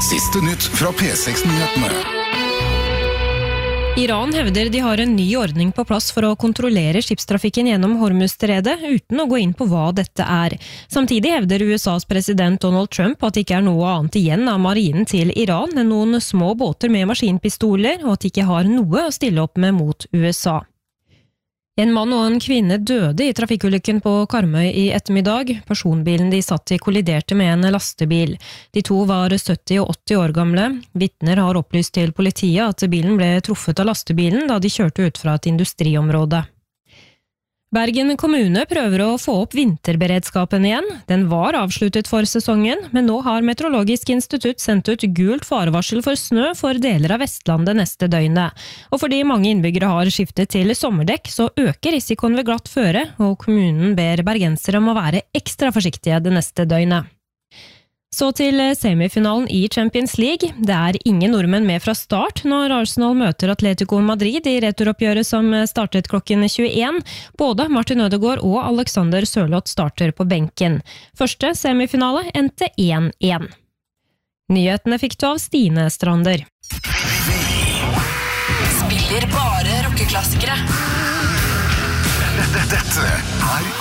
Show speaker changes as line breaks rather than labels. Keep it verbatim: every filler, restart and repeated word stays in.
Siste nytt fra P seks-nyhetene.
Iran hevder de har en ny ordning på plass for å kontrollere skipstrafikken gjennom Hormuzstredet, uten å gå inn på hva dette er. Samtidig hevder U S A's president Donald Trump at det ikke er noe annet igjen av marinen til Iran enn noen små båter med maskinpistoler, og at de ikke har noe å stille opp med mot U S A. En mann og en kvinne døde i trafikkulykken på Karmøy i ettermiddag. Personbilen de satt i kolliderte med en lastebil. De to var sytti og åtti år gamle. Vitner har opplyst til politiet at bilen ble truffet av lastebilen da de kjørte ut fra et industriområde. Bergen kommune prøver å få opp vinterberedskapen igjen. Den var avsluttet for sesongen, men nå har Meteorologisk institutt sendt ut gult farevarsel for snø for deler av Vestlandet neste døgnet. Og fordi mange innbyggere har skiftet til sommerdekk, så øker risikoen ved glatt føre, og kommunen ber bergensere om å være ekstra forsiktige det neste døgnet. Så til semifinalen i Champions League. Det er ingen nordmenn med fra start når Arsenal møter Atletico Madrid i returoppgjøret som startet klokken tjueen. Både Martin Ødegaard og Alexander Sørloth starter på benken. Første semifinale endte én én. Nyhetene fikk du av Stine Strander.
Spiller bare rockeklassikere.
Dette er